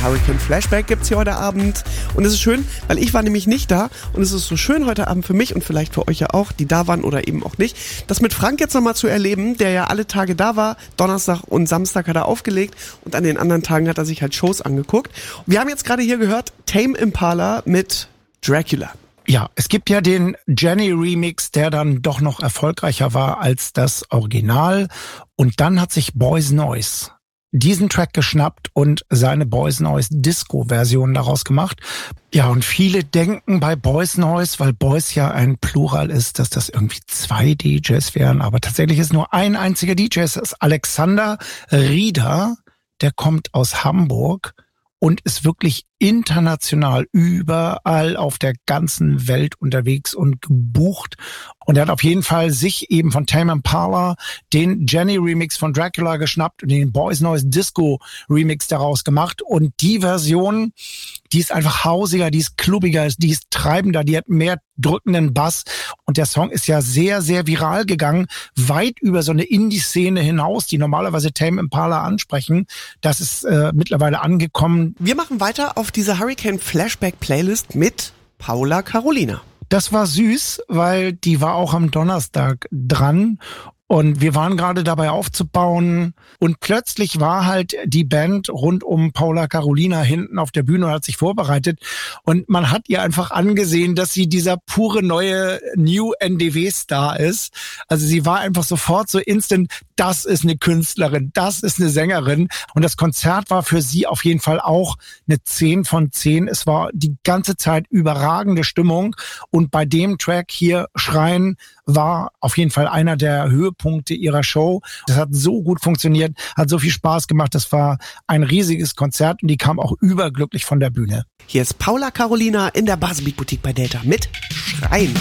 Hurricane Flashback gibt's hier heute Abend. Und es ist schön, weil ich war nämlich nicht da. Und es ist so schön heute Abend für mich und vielleicht für euch ja auch, die da waren oder eben auch nicht, das mit Frank jetzt nochmal zu erleben, der ja alle Tage da war. Donnerstag und Samstag hat er aufgelegt und an den anderen Tagen hat er sich halt Shows angeguckt. Wir haben jetzt gerade hier gehört, Tame Impala mit Dracula. Ja, es gibt ja den Jenny-Remix, der dann doch noch erfolgreicher war als das Original. Und dann hat sich Boys Noize diesen Track geschnappt und seine Boys Noize Disco-Version daraus gemacht. Ja, und viele denken bei Boys Noize, weil Boys ja ein Plural ist, dass das irgendwie 2 DJs wären. Aber tatsächlich ist nur ein einziger DJ. Es ist Alexander Rieder, der kommt aus Hamburg und ist wirklich international überall auf der ganzen Welt unterwegs und gebucht. Und er hat auf jeden Fall sich eben von Tame Impala den Jenny-Remix von Dracula geschnappt und den Boys Noize Disco-Remix daraus gemacht. Und die Version, die ist einfach hausiger, die ist klubbiger, die ist treibender, die hat mehr drückenden Bass. Und der Song ist ja sehr, sehr viral gegangen, weit über so eine Indie-Szene hinaus, die normalerweise Tame Impala ansprechen. Das ist mittlerweile angekommen. Wir machen weiter auf diese Hurricane Flashback Playlist mit Paula Carolina. Das war süß, weil die war auch am Donnerstag dran und wir waren gerade dabei aufzubauen und plötzlich war halt die Band rund um Paula Carolina hinten auf der Bühne und hat sich vorbereitet und man hat ihr einfach angesehen, dass sie dieser pure neue New NDW-Star ist. Also sie war einfach sofort so instant, das ist eine Künstlerin, das ist eine Sängerin und das Konzert war für sie auf jeden Fall auch eine 10 von 10. Es war die ganze Zeit überragende Stimmung und bei dem Track hier Schreien war auf jeden Fall einer der Höhepunkte ihrer Show. Das hat so gut funktioniert, hat so viel Spaß gemacht. Das war ein riesiges Konzert und die kam auch überglücklich von der Bühne. Hier ist Paula Carolina in der Baselbeat Boutique bei Delta mit Schreien.